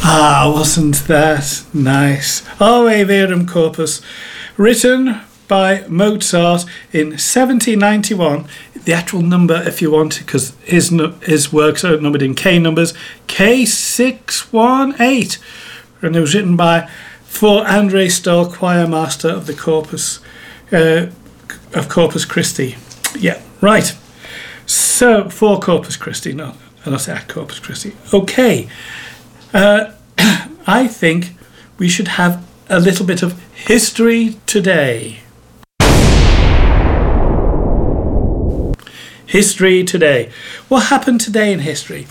Ah, wasn't that nice? Ave Verum Corpus, written by Mozart in 1791. The actual number, if you want, because his works are numbered in K numbers, K618. And it was written for Andrei Stoll, choir master of the Corpus Christi. Yeah, right. So, for Corpus Christi, not at Corpus Christi. Okay. I think we should have a little bit of history today. History today. What happened today in history?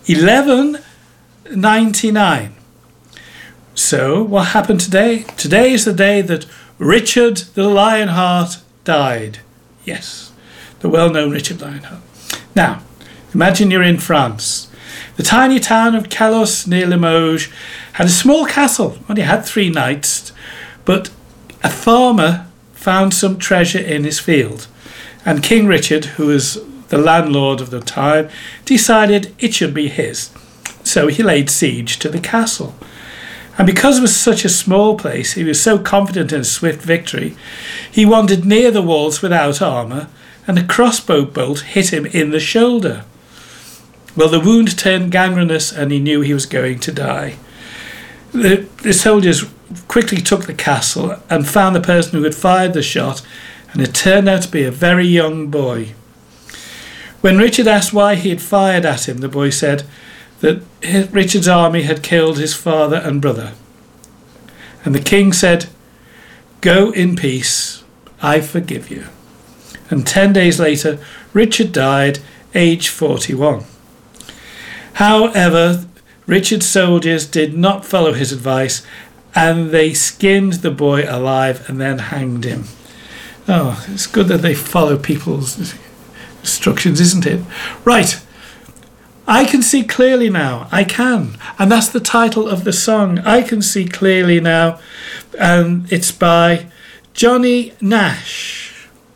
1199. So, what happened today? Today is the day that Richard the Lionheart died. Yes, the well-known Richard Lionheart. Now, imagine you're in France. The tiny town of Calos near Limoges had a small castle. Only had 3 knights, but a farmer found some treasure in his field. And King Richard, who was the landlord of the time, decided it should be his. So he laid siege to the castle. And because it was such a small place, he was so confident in a swift victory, he wandered near the walls without armour, and a crossbow bolt hit him in the shoulder. Well, the wound turned gangrenous and he knew he was going to die. The soldiers quickly took the castle and found the person who had fired the shot, and it turned out to be a very young boy. When Richard asked why he had fired at him, the boy said that Richard's army had killed his father and brother. And the king said, "Go in peace, I forgive you." And 10 days later, Richard died, aged 41. However, Richard's soldiers did not follow his advice, and they skinned the boy alive and then hanged him. Oh, it's good that they follow people's instructions, isn't it? Right. I can see clearly now. I can. And that's the title of the song. I Can See Clearly Now. And it's by Johnny Nash.